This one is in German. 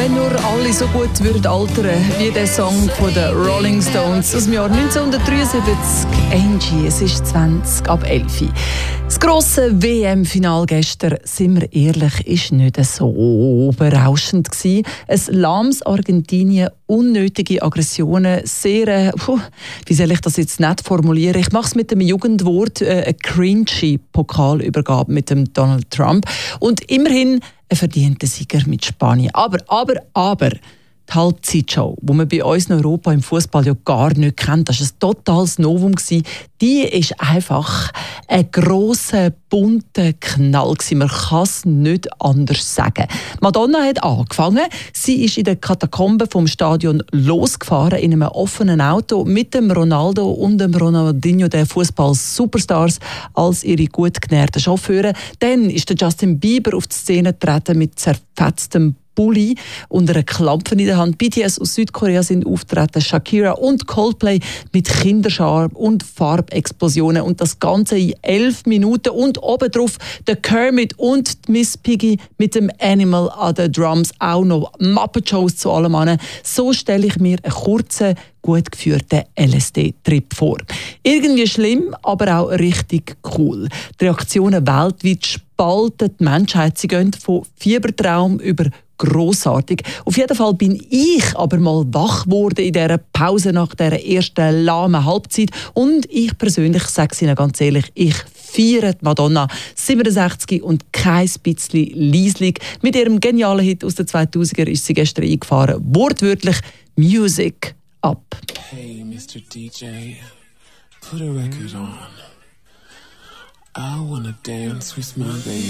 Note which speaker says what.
Speaker 1: Wenn nur alle so gut würden altern wie der Song von den Rolling Stones aus dem Jahr 1973. Angie, es ist 20 ab 11. Das grosse WM-Final gestern, sind wir ehrlich, ist nicht so berauschend gewesen. Ein lahmes Argentinien, unnötige Aggressionen, sehr, wie soll ich das jetzt nicht formulieren? Ich mache es mit dem Jugendwort, eine cringy Pokalübergabe mit dem Donald Trump. Und immerhin ein verdienter Sieger mit Spanien. Aber, die Halbzeitshow, die man bei uns in Europa im Fußball ja gar nicht kennt, das war ein totales Novum. Die ist einfach ein grosser, bunter Knall. Man kann es nicht anders sagen. Madonna hat angefangen. Sie ist in den Katakomben vom Stadion losgefahren in einem offenen Auto mit dem Ronaldo und dem Ronaldinho, der Fußball-Superstars, als ihre gut genährten Chauffeure. Dann ist der Justin Bieber auf die Szene getreten mit zerfetztem Bulli und einer Klampe in der Hand. BTS aus Südkorea sind auftreten, Shakira und Coldplay mit Kinderschar und Farbexplosionen und das Ganze in 11 Minuten und obendrauf der Kermit und die Miss Piggy mit dem Animal an den Drums, auch noch Muppet-Shows zu allem an. So stelle ich mir einen kurzen, gut geführten LSD-Trip vor. Irgendwie schlimm, aber auch richtig cool. Die Reaktionen weltweit spalten die Menschheit. Sie gehen von Fiebertraum über grossartig. Auf jeden Fall bin ich aber mal wach geworden in dieser Pause nach dieser ersten lahmen Halbzeit. Und ich persönlich sage es Ihnen ganz ehrlich, ich feiere Madonna 67 und kein bisschen leislich. Mit ihrem genialen Hit aus den 2000er ist sie gestern eingefahren. Wortwörtlich Music up.
Speaker 2: Hey, Mr. DJ, put a record on. I wanna dance with my baby.